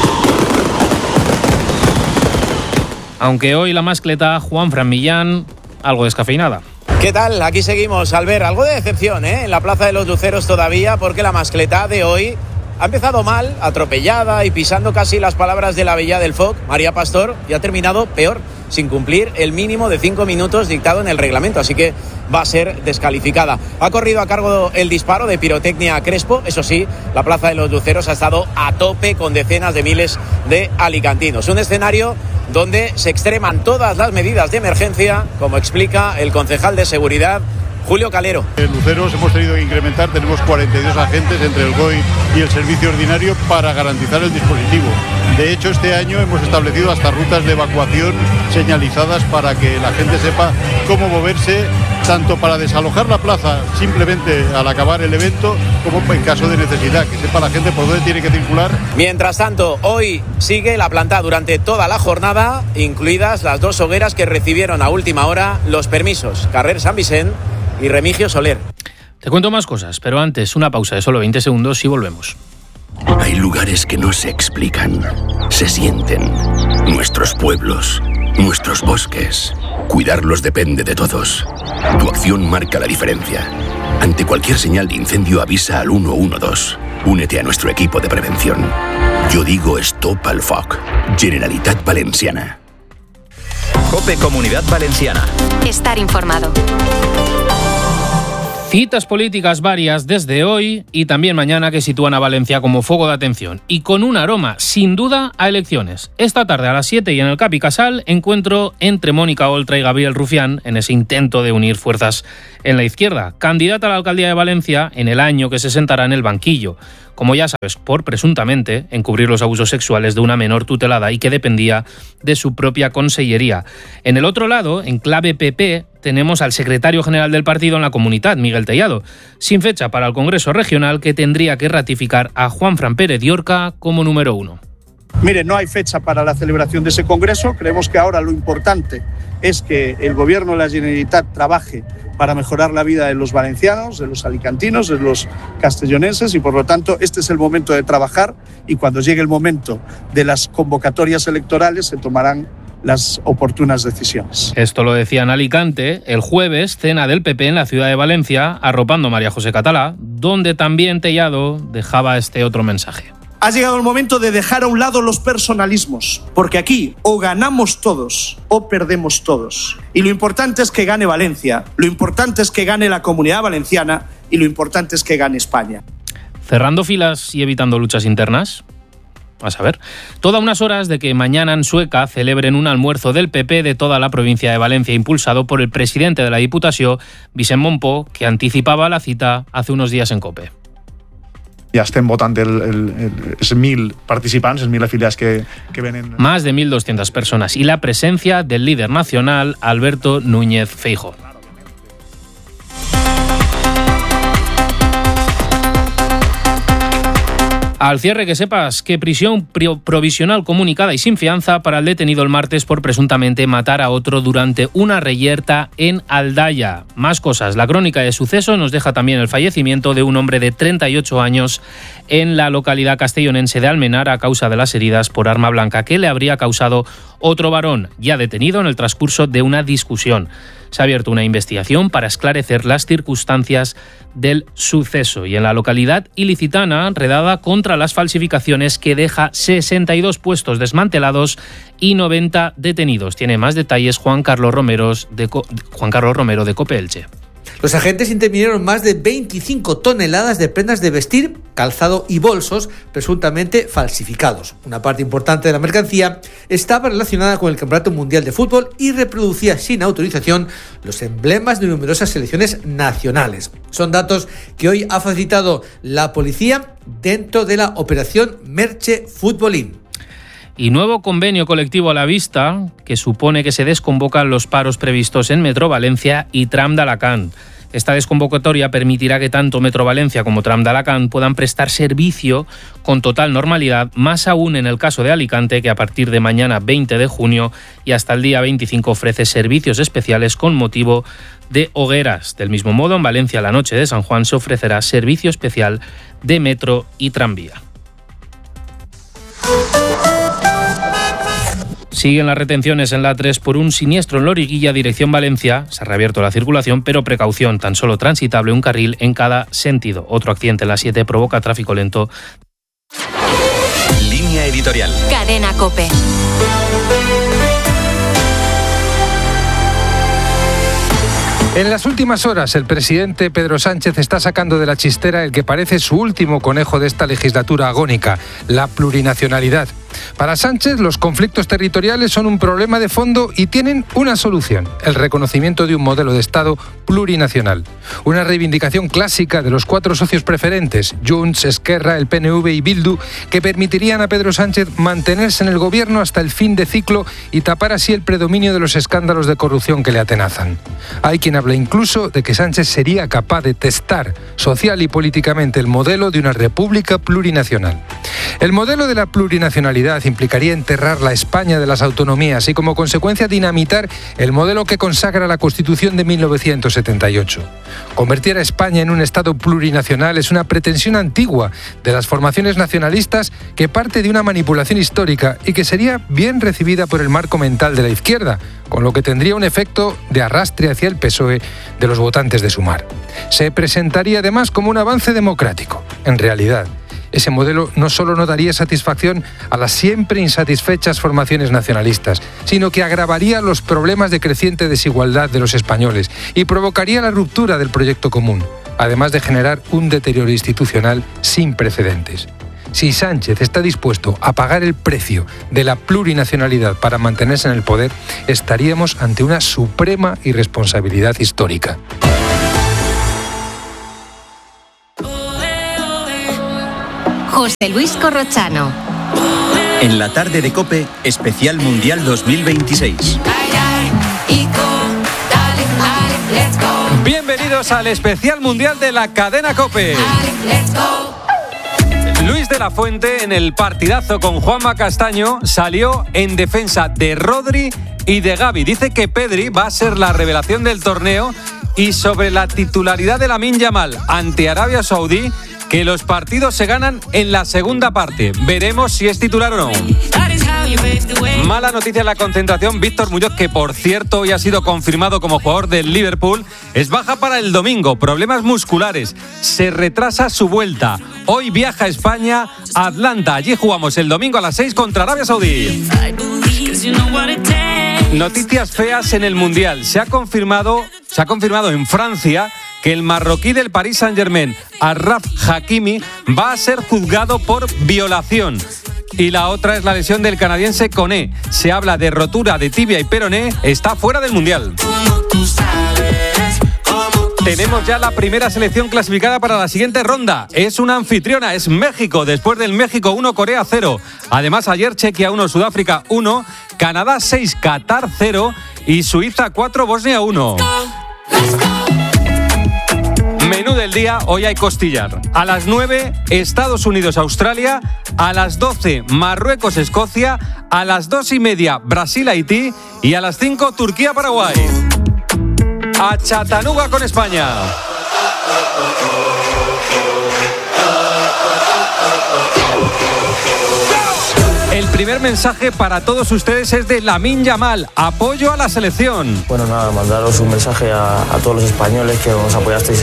Aunque hoy la mascleta Juanfran Millán, algo descafeinada. ¿Qué tal? Aquí seguimos, Albert. Algo de decepción, en la Plaza de los Luceros todavía, porque la mascleta de hoy ha empezado mal, atropellada y pisando casi las palabras de la Bella del Foc, María Pastor, y ha terminado peor, sin cumplir el mínimo de 5 minutos dictado en el reglamento, así que va a ser descalificada. Ha corrido a cargo el disparo de pirotecnia Crespo. Eso sí, la Plaza de los Luceros ha estado a tope con decenas de miles de alicantinos. Un escenario donde se extreman todas las medidas de emergencia, como explica el concejal de seguridad, Julio Calero. En Luceros hemos tenido que incrementar, tenemos 42 agentes entre el GOI y el servicio ordinario para garantizar el dispositivo. De hecho, este año hemos establecido hasta rutas de evacuación señalizadas para que la gente sepa cómo moverse, tanto para desalojar la plaza simplemente al acabar el evento, como en caso de necesidad, que sepa la gente por dónde tiene que circular. Mientras tanto, hoy sigue la planta durante toda la jornada, incluidas las 2 hogueras que recibieron a última hora los permisos, Carrer San Vicent y Remigio Soler. Te cuento más cosas, pero antes una pausa de solo 20 segundos y volvemos. Hay lugares que no se explican, se sienten. Nuestros pueblos, nuestros bosques. Cuidarlos depende de todos. Tu acción marca la diferencia. Ante cualquier señal de incendio avisa al 112. Únete a nuestro equipo de prevención. Yo digo stop al FOC. Generalitat Valenciana. COPE Comunidad Valenciana. Estar informado. Citas políticas varias desde hoy y también mañana que sitúan a Valencia como foco de atención y con un aroma, sin duda, a elecciones. Esta tarde a las 7 y en el Capi Casal, encuentro entre Mónica Oltra y Gabriel Rufián en ese intento de unir fuerzas en la izquierda. Candidata a la alcaldía de Valencia en el año que se sentará en el banquillo. Como ya sabes, por presuntamente encubrir los abusos sexuales de una menor tutelada y que dependía de su propia consellería. En el otro lado, en clave PP, tenemos al secretario general del partido en la Comunitat, Miguel Tellado, sin fecha para el Congreso Regional que tendría que ratificar a Juanfran Pérez Llorca como número 1. Mire, no hay fecha para la celebración de ese Congreso. Creemos que ahora lo importante es que el Gobierno de la Generalitat trabaje para mejorar la vida de los valencianos, de los alicantinos, de los castellonenses y por lo tanto este es el momento de trabajar y cuando llegue el momento de las convocatorias electorales se tomarán las oportunas decisiones. Esto lo decía en Alicante el jueves, cena del PP en la ciudad de Valencia, arropando a María José Catalá, donde también Tellado dejaba este otro mensaje. Ha llegado el momento de dejar a un lado los personalismos, porque aquí o ganamos todos o perdemos todos. Y lo importante es que gane Valencia, lo importante es que gane la Comunidad Valenciana y lo importante es que gane España. Cerrando filas y evitando luchas internas. A saber, todas unas horas de que mañana en Sueca celebren un almuerzo del PP de toda la provincia de Valencia impulsado por el presidente de la Diputació, Vicent Montpó, que anticipaba la cita hace unos días en COPE. Ja estem votant els 1.000 participants, els 1.000 afiliats que venen. Más de 1.200 personas y la presencia del líder nacional, Alberto Núñez Feijóo. Al cierre, que sepas que prisión provisional comunicada y sin fianza para el detenido el martes por presuntamente matar a otro durante una reyerta en Aldaya. Más cosas. La crónica de suceso nos deja también el fallecimiento de un hombre de 38 años en la localidad castellonense de Almenar a causa de las heridas por arma blanca que le habría causado otro varón, ya detenido en el transcurso de una discusión. Se ha abierto una investigación para esclarecer las circunstancias del suceso y en la localidad ilicitana, redada contra las falsificaciones que deja 62 puestos desmantelados y 90 detenidos. Tiene más detalles Juan Carlos Romero de COPE Elche. Los agentes intervinieron más de 25 toneladas de prendas de vestir, calzado y bolsos presuntamente falsificados. Una parte importante de la mercancía estaba relacionada con el Campeonato Mundial de Fútbol y reproducía sin autorización los emblemas de numerosas selecciones nacionales. Son datos que hoy ha facilitado la policía dentro de la operación Merche Futbolín. Y nuevo convenio colectivo a la vista que supone que se desconvocan los paros previstos en Metro Valencia y Tram de Alacant. Esta desconvocatoria permitirá que tanto Metro Valencia como Tram de Alacant puedan prestar servicio con total normalidad, más aún en el caso de Alicante, que a partir de mañana 20 de junio y hasta el día 25 ofrece servicios especiales con motivo de hogueras. Del mismo modo, en Valencia la noche de San Juan se ofrecerá servicio especial de metro y tranvía. Siguen las retenciones en la A3 por un siniestro en Loriguilla, dirección Valencia. Se ha reabierto la circulación, pero precaución, tan solo transitable un carril en cada sentido. Otro accidente en la 7 provoca tráfico lento. Línea editorial. Cadena COPE. En las últimas horas, el presidente Pedro Sánchez está sacando de la chistera el que parece su último conejo de esta legislatura agónica, la plurinacionalidad. Para Sánchez, los conflictos territoriales son un problema de fondo y tienen una solución: el reconocimiento de un modelo de Estado plurinacional. Una reivindicación clásica de los 4 socios preferentes, Junts, Esquerra, el PNV y Bildu, que permitirían a Pedro Sánchez mantenerse en el gobierno hasta el fin de ciclo y tapar así el predominio de los escándalos de corrupción que le atenazan. Hay quien habla incluso de que Sánchez sería capaz de testar social y políticamente el modelo de una república plurinacional. El modelo de la plurinacionalidad implicaría enterrar la España de las autonomías y, como consecuencia, dinamitar el modelo que consagra la Constitución de 1978. Convertir a España en un Estado plurinacional es una pretensión antigua de las formaciones nacionalistas que parte de una manipulación histórica y que sería bien recibida por el marco mental de la izquierda, con lo que tendría un efecto de arrastre hacia el PSOE de los votantes de Sumar. Se presentaría además como un avance democrático. En realidad, Ese modelo no solo no daría satisfacción a las siempre insatisfechas formaciones nacionalistas, sino que agravaría los problemas de creciente desigualdad de los españoles y provocaría la ruptura del proyecto común, además de generar un deterioro institucional sin precedentes. Si Sánchez está dispuesto a pagar el precio de la plurinacionalidad para mantenerse en el poder, estaríamos ante una suprema irresponsabilidad histórica. José Luis Corrochano. En la tarde de COPE, especial Mundial 2026. Bienvenidos al especial Mundial de la cadena COPE. Luis de la Fuente, en el partidazo con Juanma Castaño, salió en defensa de Rodri y de Gavi. Dice que Pedri va a ser la revelación del torneo, y sobre la titularidad de Lamine Yamal ante Arabia Saudí, que los partidos se ganan en la segunda parte. Veremos si es titular o no. Mala noticia en la concentración. Víctor Muñoz, que por cierto hoy ha sido confirmado como jugador del Liverpool, es baja para el domingo. Problemas musculares. Se retrasa su vuelta. Hoy viaja a España, a Atlanta. Allí jugamos el domingo a las 6 contra Arabia Saudí. Noticias feas en el Mundial. Se ha confirmado en Francia que el marroquí del Paris Saint-Germain, Achraf Hakimi, va a ser juzgado por violación. Y la otra es la lesión del canadiense Koné. Se habla de rotura de tibia y peroné. Está fuera del Mundial. Tenemos ya la primera selección clasificada para la siguiente ronda. Es una anfitriona, es México, después del México 1, Corea 0. Además, ayer Chequia 1, Sudáfrica 1, Canadá 6, Qatar 0 y Suiza 4, Bosnia 1. Menú del día, hoy hay costillar. A las 9, Estados Unidos-Australia. A las 12, Marruecos-Escocia. A las 2:30, Brasil-Haití. Y a las 5, Turquía-Paraguay. A Chattanooga con España. El primer mensaje para todos ustedes es de Lamine Yamal, apoyo a la selección. Bueno, nada, mandaros un mensaje a todos los españoles que nos apoyasteis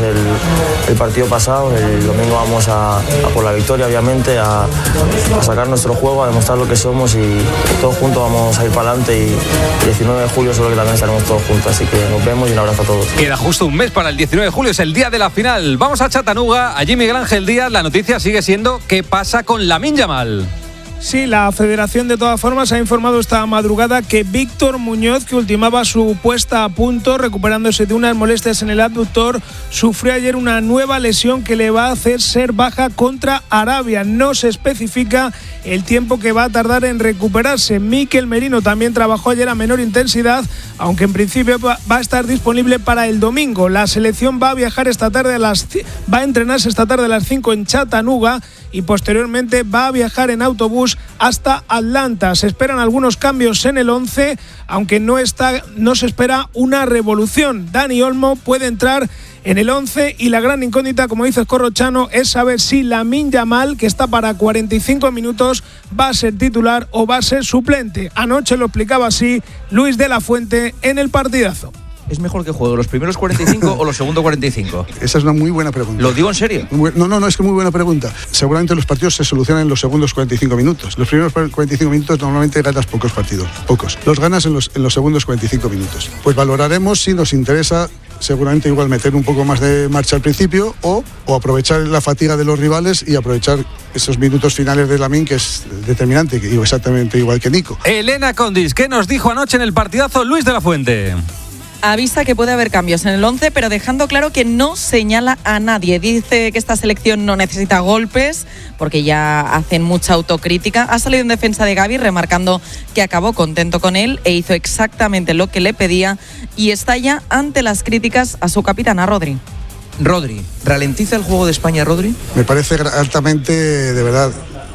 el partido pasado. El domingo vamos a por la victoria, obviamente, a sacar nuestro juego, a demostrar lo que somos, y todos juntos vamos a ir para adelante. Y el 19 de julio seguro que también estaremos todos juntos, así que nos vemos y un abrazo a todos. Queda justo un mes para el 19 de julio, es el día de la final. Vamos a Chattanooga, allí Miguel Ángel Díaz. La noticia sigue siendo ¿qué pasa con Lamine Yamal? Sí, la Federación de todas formas ha informado esta madrugada que Víctor Muñoz, que ultimaba su puesta a punto recuperándose de unas molestias en el abductor, sufrió ayer una nueva lesión que le va a hacer ser baja contra Arabia. No se especifica el tiempo que va a tardar en recuperarse. Mikel Merino también trabajó ayer a menor intensidad, aunque en principio va a estar disponible para el domingo. La selección va a viajar esta tarde va a entrenarse esta tarde a las 5 en Chattanooga y posteriormente va a viajar en autobús hasta Atlanta. Se esperan algunos cambios en el 11, aunque no se espera una revolución. Dani Olmo puede entrar en el 11 y la gran incógnita, como dice Corrochano, es saber si Lamine Yamal, que está para 45 minutos, va a ser titular o va a ser suplente. Anoche lo explicaba así Luis de la Fuente en el partidazo. ¿Es mejor que juegue los primeros 45 o los segundos 45? Esa es una muy buena pregunta. ¿Lo digo en serio? No, es que muy buena pregunta. Seguramente los partidos se solucionan en los segundos 45 minutos. Los primeros 45 minutos normalmente ganas pocos partidos, pocos. Los ganas en los segundos 45 minutos. Pues valoraremos si nos interesa seguramente igual meter un poco más de marcha al principio o aprovechar la fatiga de los rivales y aprovechar esos minutos finales de Lamine, que es determinante, que digo exactamente igual que Nico. Elena Condis, ¿qué nos dijo anoche en el partidazo Luis de la Fuente? Avisa que puede haber cambios en el 11, pero dejando claro que no señala a nadie. Dice que esta selección no necesita golpes porque ya hacen mucha autocrítica. Ha salido en defensa de Gavi, remarcando que acabó contento con él e hizo exactamente lo que le pedía, y está ya ante las críticas a su capitana Rodri. Rodri, ¿ralentiza el juego de España, Rodri? Me parece altamente, de verdad,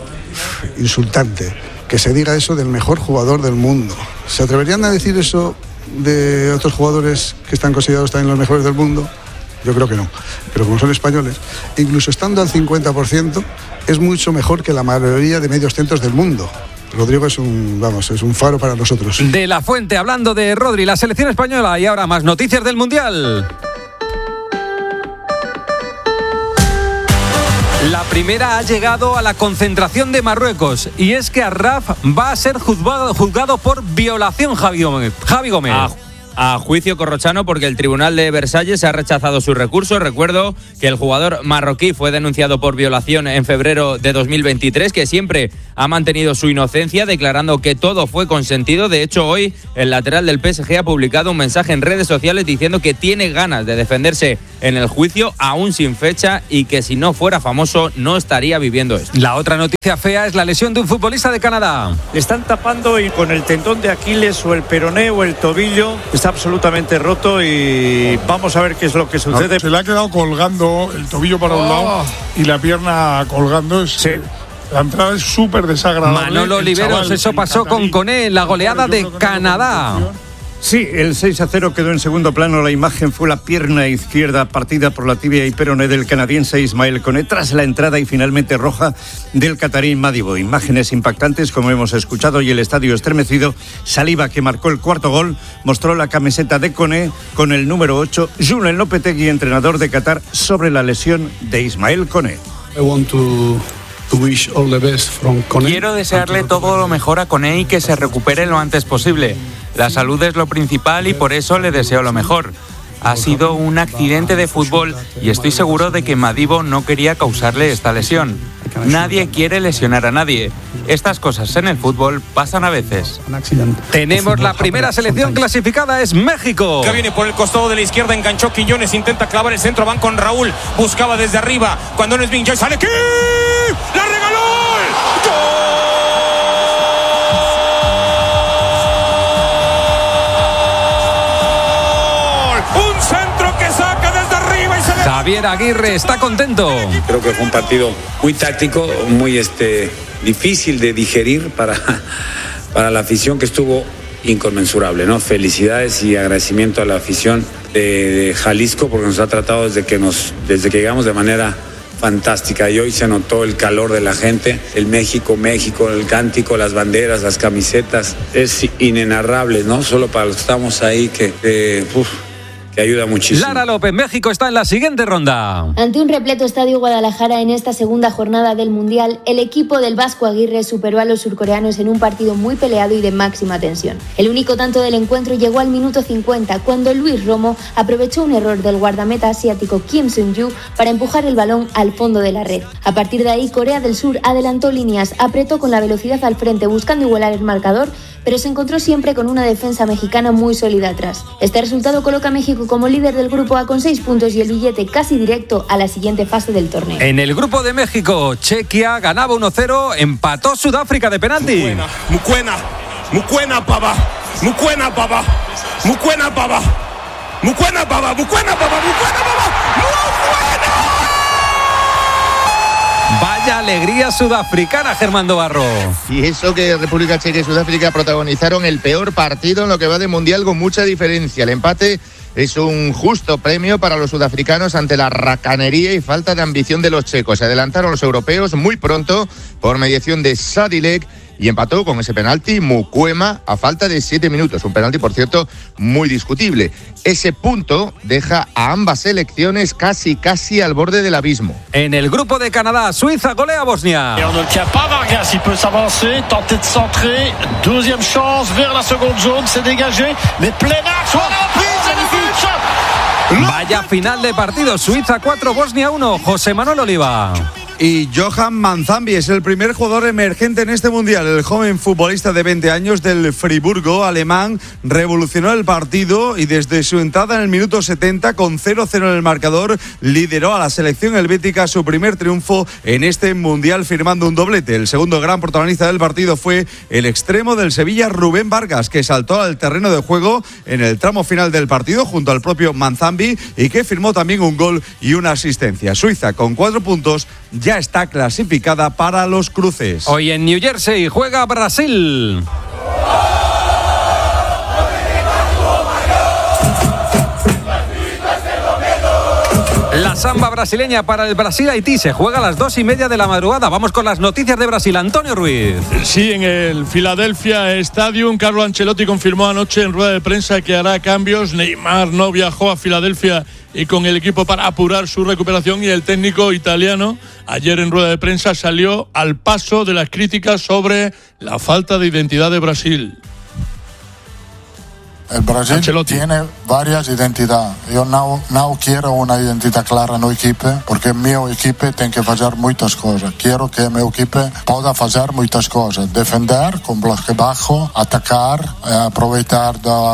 insultante que se diga eso del mejor jugador del mundo. ¿Se atreverían a decir eso de otros jugadores que están considerados también los mejores del mundo? Yo creo que no, pero como son españoles, incluso estando al 50%, es mucho mejor que la mayoría de medios centros del mundo. Rodrigo es un faro para nosotros. De la Fuente, hablando de Rodri, la selección española. Y ahora más noticias del Mundial. La primera ha llegado a la concentración de Marruecos y es que Arraf va a ser juzgado por violación, Javi Gómez. A juicio corrochano porque el Tribunal de Versalles ha rechazado su recurso. Recuerdo que el jugador marroquí fue denunciado por violación en febrero de 2023, que siempre ha mantenido su inocencia, declarando que todo fue consentido. De hecho, hoy el lateral del PSG ha publicado un mensaje en redes sociales diciendo que tiene ganas de defenderse en el juicio, aún sin fecha, y que si no fuera famoso no estaría viviendo esto. La otra noticia fea es la lesión de un futbolista de Canadá. Le están tapando y con el tendón de Aquiles o el peroné o el tobillo está absolutamente roto y vamos a ver qué es lo que sucede. Se le ha quedado colgando el tobillo para un lado y la pierna colgando. La entrada es súper desagradable. Manolo Oliveros, eso pasó con Koné en la goleada de Canadá. Sí, el 6-0 quedó en segundo plano. La imagen fue la pierna izquierda partida por la tibia y peroné del canadiense Ismael Koné tras la entrada y finalmente roja del catarí Madibo. Imágenes impactantes, como hemos escuchado, y el estadio estremecido. Saliba, que marcó el cuarto gol, mostró la camiseta de Koné con el número 8, Julen Lopetegui, entrenador de Qatar, sobre la lesión de Ismael Koné. Quiero desearle todo lo mejor a Koné y que se recupere lo antes posible. La salud es lo principal y por eso le deseo lo mejor. Ha sido un accidente de fútbol y estoy seguro de que Madibo no quería causarle esta lesión. Nadie quiere lesionar a nadie. Estas cosas en el fútbol pasan a veces. Tenemos la primera selección clasificada, es México. Que viene por el costado de la izquierda, enganchó Quiñones, intenta clavar el centro, van con Raúl, buscaba desde arriba, cuando no es Minjoy, sale aquí, la regaló, ¡gol! Javier Aguirre está contento. Creo que fue un partido muy táctico, muy difícil de digerir para la afición, que estuvo inconmensurable, ¿no? Felicidades y agradecimiento a la afición de Jalisco, porque nos ha tratado desde que llegamos de manera fantástica, y hoy se notó el calor de la gente, el México, el cántico, las banderas, las camisetas, es inenarrable, ¿no? Solo para los que estamos ahí que ayuda muchísimo. Lara López, México está en la siguiente ronda. Ante un repleto Estadio Guadalajara en esta segunda jornada del Mundial, el equipo del Vasco Aguirre superó a los surcoreanos en un partido muy peleado y de máxima tensión. El único tanto del encuentro llegó al minuto 50, cuando Luis Romo aprovechó un error del guardameta asiático Kim Seung-ju para empujar el balón al fondo de la red. A partir de ahí, Corea del Sur adelantó líneas, apretó con la velocidad al frente buscando igualar el marcador, pero se encontró siempre con una defensa mexicana muy sólida atrás. Este resultado coloca a México como líder del grupo A con 6 puntos y el billete casi directo a la siguiente fase del torneo. En el grupo de México, Chequia ganaba 1-0, empató Sudáfrica de penalti. Mukwena, pava. Vaya alegría sudafricana, Germán Barro. Y eso que República Checa y Sudáfrica protagonizaron el peor partido en lo que va de Mundial con mucha diferencia. El empate es un justo premio para los sudafricanos ante la racanería y falta de ambición de los checos. Se adelantaron los europeos muy pronto por mediación de Sadilek y empató con ese penalti Mukwena a falta de 7 minutos. Un penalti, por cierto, muy discutible. Ese punto deja a ambas selecciones casi al borde del abismo. En el grupo de Canadá, Suiza golea a Bosnia. Et on ne tient pas Vargas, il peut s'avancer, tenter de centrer, deuxième chance vers la seconde zone, c'est dégagé, mais plein axe, on a pris, c'est le but. Vaya final de partido, Suiza 4, Bosnia 1, José Manuel Oliva. Y Johan Manzambi es el primer jugador emergente en este Mundial. El joven futbolista de 20 años del Friburgo alemán revolucionó el partido y desde su entrada en el minuto 70 con 0-0 en el marcador lideró a la selección helvética su primer triunfo en este Mundial firmando un doblete. El segundo gran protagonista del partido fue el extremo del Sevilla, Rubén Vargas, que saltó al terreno de juego en el tramo final del partido junto al propio Manzambi y que firmó también un gol y una asistencia. Suiza con 4 puntos ya está clasificada para los cruces. Hoy en New Jersey juega Brasil. La samba brasileña para el Brasil-Haití se juega a las 2:30 de la madrugada. Vamos con las noticias de Brasil. Antonio Ruiz. Sí, en el Philadelphia Stadium, Carlo Ancelotti confirmó anoche en rueda de prensa que hará cambios. Neymar no viajó a Filadelfia y con el equipo para apurar su recuperación, y el técnico italiano ayer en rueda de prensa salió al paso de las críticas sobre la falta de identidad de Brasil. El Brasil tiene varias identidades. Yo no quiero una identidad clara en el equipo, porque mi equipo tiene que hacer muchas cosas. Quiero que mi equipo pueda hacer muchas cosas. Defender con bloque bajo, atacar, aprovechar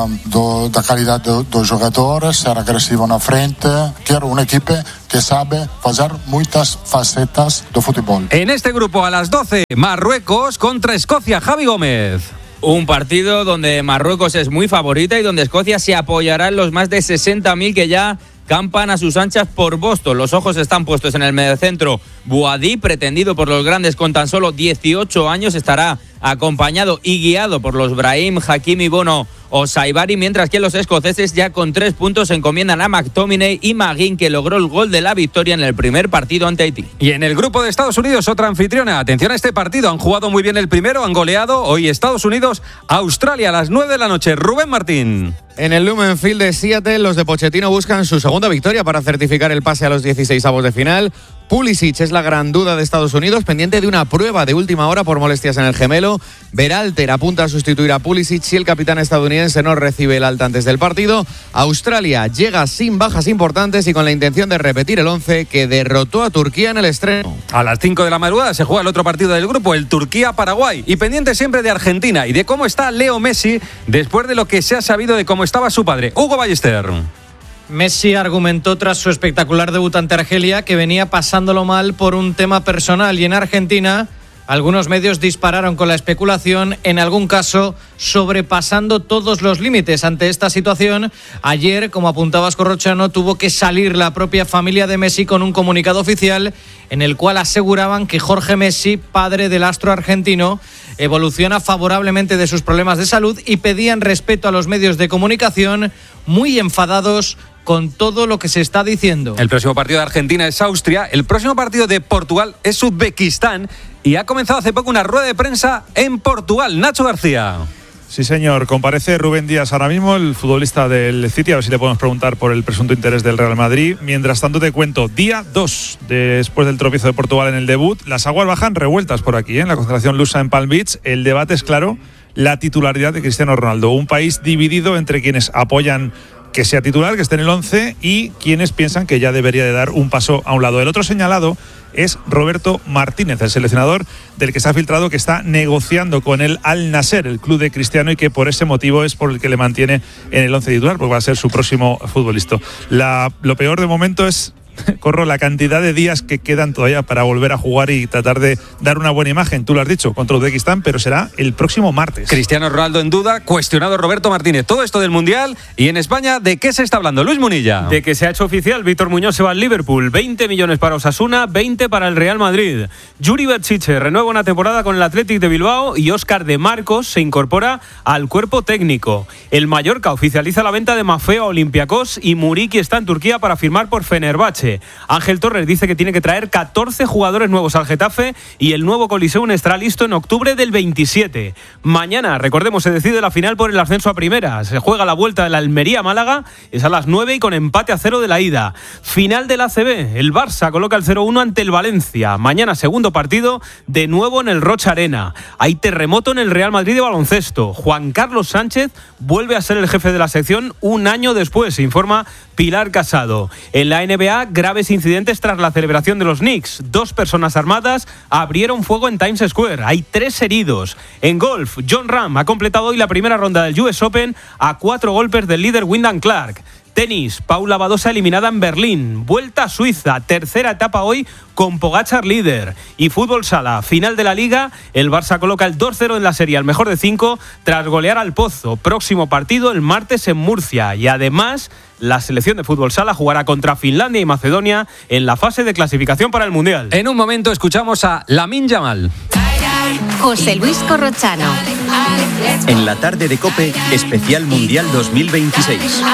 la calidad de los jugadores, ser agresivo en la frente. Quiero un equipo que sabe hacer muchas facetas de fútbol. En este grupo a las 12, Marruecos contra Escocia. Javi Gómez. Un partido donde Marruecos es muy favorita y donde Escocia se apoyará en los más de 60.000 que ya campan a sus anchas por Boston. Los ojos están puestos en el mediocentro Bouhaddi, pretendido por los grandes con tan solo 18 años. Estará acompañado y guiado por los Brahim, Hakimi, Bono o Saibari, mientras que los escoceses ya con 3 puntos se encomiendan a McTominay y McGinn, que logró el gol de la victoria en el primer partido ante Haití. Y en el grupo de Estados Unidos, otra anfitriona. Atención a este partido, han jugado muy bien el primero, han goleado. Hoy Estados Unidos, Australia a las 9 de la noche. Rubén Martín. En el Lumen Field de Seattle, los de Pochettino buscan su segunda victoria para certificar el pase a los 16avos de final. Pulisic es la gran duda de Estados Unidos, pendiente de una prueba de última hora por molestias en el gemelo. Berhalter apunta a sustituir a Pulisic si el capitán estadounidense no recibe el alta antes del partido. Australia llega sin bajas importantes y con la intención de repetir el 11 que derrotó a Turquía en el estreno. A las 5 de la madrugada se juega el otro partido del grupo, el Turquía-Paraguay. Y pendiente siempre de Argentina y de cómo está Leo Messi después de lo que se ha sabido de cómo estaba su padre. Hugo Ballester. Messi argumentó tras su espectacular debut ante Argelia que venía pasándolo mal por un tema personal, y en Argentina algunos medios dispararon con la especulación, en algún caso sobrepasando todos los límites. Ante esta situación, ayer, como apuntaba Corrochano, tuvo que salir la propia familia de Messi con un comunicado oficial en el cual aseguraban que Jorge Messi, padre del astro argentino, evoluciona favorablemente de sus problemas de salud, y pedían respeto a los medios de comunicación, muy enfadados con todo lo que se está diciendo. El próximo partido de Argentina es Austria, el próximo partido de Portugal es Uzbekistán, y ha comenzado hace poco una rueda de prensa en Portugal. Nacho García. Sí, señor. Comparece Rubén Díaz ahora mismo, el futbolista del City. A ver si le podemos preguntar por el presunto interés del Real Madrid. Mientras tanto, te cuento, día 2 después del tropiezo de Portugal en el debut. Las aguas bajan revueltas por aquí, en la concentración lusa en Palm Beach. El debate es claro, la titularidad de Cristiano Ronaldo. Un país dividido entre quienes apoyan que sea titular, que esté en el 11, y quienes piensan que ya debería de dar un paso a un lado. El otro señalado es Roberto Martínez, el seleccionador del que se ha filtrado que está negociando con el Al Nassr, el club de Cristiano, y que por ese motivo es por el que le mantiene en el 11 titular, porque va a ser su próximo futbolista. Lo peor de momento es, Corro, la cantidad de días que quedan todavía para volver a jugar y tratar de dar una buena imagen. Tú lo has dicho, contra Uzbekistán, pero será el próximo martes. Cristiano Ronaldo en duda, cuestionado Roberto Martínez. Todo esto del Mundial, y en España, ¿de qué se está hablando? Luis Munilla. De que se ha hecho oficial, Víctor Muñoz se va al Liverpool, 20 millones para Osasuna, 20 para el Real Madrid. Yuri Berchiche renueva una temporada con el Athletic de Bilbao y Óscar de Marcos se incorpora al cuerpo técnico. El Mallorca oficializa la venta de Maffeo a Olympiacos y Muriqui está en Turquía para firmar por Fenerbahce. Ángel Torres dice que tiene que traer 14 jugadores nuevos al Getafe y el nuevo Coliseum estará listo en octubre del 27. Mañana, recordemos, se decide la final por el ascenso a primera. Se juega la vuelta de la Almería-Málaga, es a las 9 y con empate a 0 de la ida. Final del ACB, el Barça coloca el 0-1 ante el Valencia. Mañana, segundo partido, de nuevo en el Rocha Arena. Hay terremoto en el Real Madrid de baloncesto. Juan Carlos Sánchez vuelve a ser el jefe de la sección un año después, informa Pilar Casado. En la NBA, graves incidentes tras la celebración de los Knicks. 2 personas armadas abrieron fuego en Times Square. Hay 3 heridos. En golf, Jon Rahm ha completado hoy la primera ronda del US Open a 4 golpes del líder Wyndham Clark. Tenis, Paula Badosa eliminada en Berlín. Vuelta a Suiza, tercera etapa hoy con Pogačar líder. Y fútbol sala, final de la Liga, el Barça coloca el 2-0 en la serie al mejor de 5 tras golear al Pozo. Próximo partido el martes en Murcia. Y además, la selección de fútbol sala jugará contra Finlandia y Macedonia en la fase de clasificación para el Mundial. En un momento escuchamos a Lamine Yamal. José Luis Corrochano. En la tarde de COPE, especial Mundial 2026.